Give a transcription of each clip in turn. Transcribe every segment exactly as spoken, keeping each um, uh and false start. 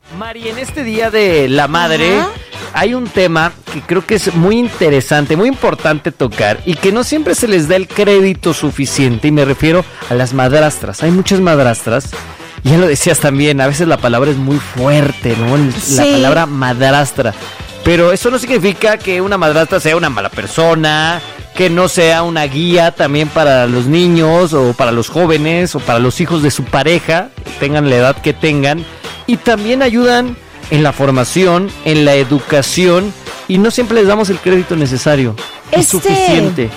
Mari, en este Día de la Madre, ajá, hay un tema que creo que es muy interesante, muy importante tocar y que no siempre se les da el crédito suficiente, y me refiero a las madrastras. Hay muchas madrastras, y ya lo decías también, a veces la palabra es muy fuerte, ¿no? La sí. palabra madrastra. Pero eso no significa que una madrastra sea una mala persona, que no sea una guía también para los niños o para los jóvenes o para los hijos de su pareja, tengan la edad que tengan, y también ayudan en la formación, en la educación, y no siempre les damos el crédito necesario, este, es suficiente.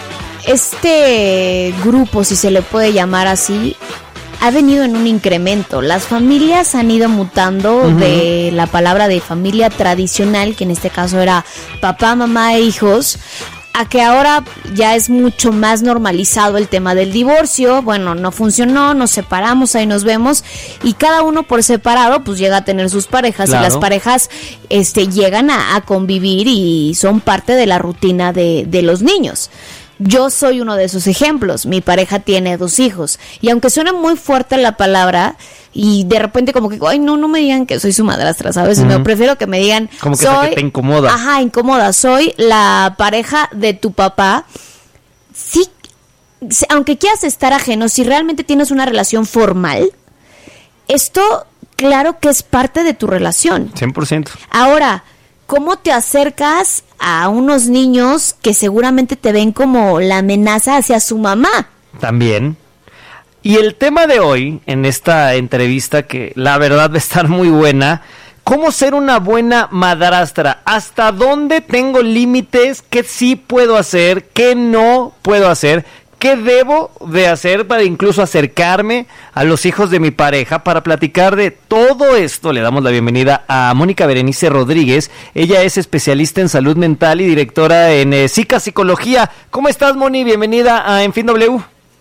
Este grupo, si se le puede llamar así, ha venido en un incremento. Las familias han ido mutando, uh-huh, de la palabra de familia tradicional, que en este caso era papá, mamá e hijos, a que ahora ya es mucho más normalizado el tema del divorcio. Bueno, no funcionó, nos separamos, ahí nos vemos, y cada uno por separado pues llega a tener sus parejas, claro, y las parejas este llegan a, a convivir y son parte de la rutina de, de los niños. Yo soy uno de esos ejemplos. Mi pareja tiene dos hijos, y aunque suene muy fuerte la palabra, y de repente como que, ay, no, no me digan que soy su madrastra, ¿sabes? Uh-huh. No, prefiero que me digan, como que, soy, que te incomoda. Ajá, incomoda, soy la pareja de tu papá. Sí, aunque quieras estar ajeno, si realmente tienes una relación formal, esto, claro que es parte de tu relación. cien por ciento. Ahora, ¿cómo te acercas a unos niños que seguramente te ven como la amenaza hacia su mamá? También. Y el tema de hoy, en esta entrevista, que la verdad va a estar muy buena, ¿cómo ser una buena madrastra? ¿Hasta dónde tengo límites? ¿Qué sí puedo hacer? ¿Qué no puedo hacer? ¿Qué debo de hacer para incluso acercarme a los hijos de mi pareja? Para platicar de todo esto, le damos la bienvenida a Mónica Berenice Rodríguez. Ella es especialista en salud mental y directora en eh, Psica Psicología. ¿Cómo estás, Moni? Bienvenida a En Fin W.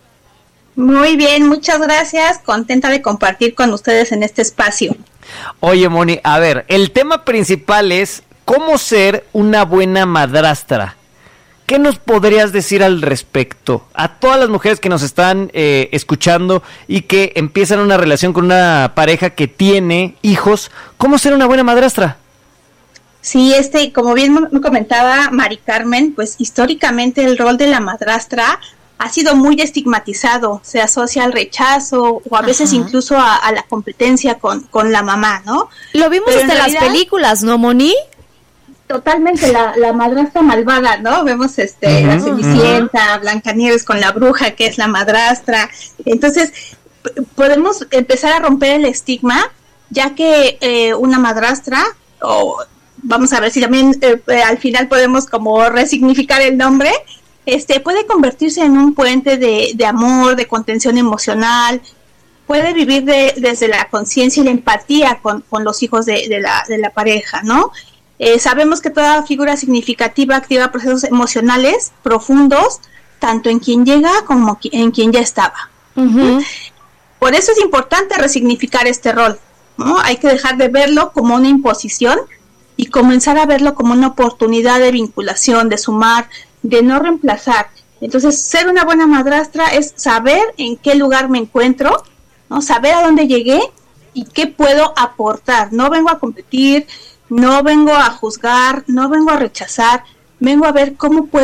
Muy bien, muchas gracias. Contenta de compartir con ustedes en este espacio. Oye, Moni, a ver, el tema principal es cómo ser una buena madrastra. ¿Qué nos podrías decir al respecto? A todas las mujeres que nos están eh, escuchando y que empiezan una relación con una pareja que tiene hijos, ¿cómo ser una buena madrastra? Sí, este, como bien me comentaba Mari Carmen, pues históricamente el rol de la madrastra ha sido muy estigmatizado, se asocia al rechazo o a veces, ajá, incluso a, a la competencia con, con la mamá, ¿no? Lo vimos Pero hasta en realidad, las películas, ¿no, Moni? Totalmente, la, la madrastra malvada, ¿no? Vemos este, uh-huh, la Cenicienta, uh-huh, Blancanieves con la bruja, que es la madrastra. Entonces, p- podemos empezar a romper el estigma, ya que eh, una madrastra, o vamos a ver si también eh, eh, al final podemos como resignificar el nombre, este puede convertirse en un puente de, de amor, de contención emocional, puede vivir de, desde la conciencia y la empatía con, con los hijos de, de, la, de la pareja, ¿no? Eh, sabemos que toda figura significativa activa procesos emocionales profundos, tanto en quien llega como en quien ya estaba. Uh-huh. Por eso es importante resignificar este rol, ¿no? Hay que dejar de verlo como una imposición y comenzar a verlo como una oportunidad de vinculación, de sumar, de no reemplazar. Entonces, ser una buena madrastra es saber en qué lugar me encuentro, ¿no? Saber a dónde llegué y qué puedo aportar. No vengo a competir, no vengo a juzgar, no vengo a rechazar, vengo a ver cómo puedo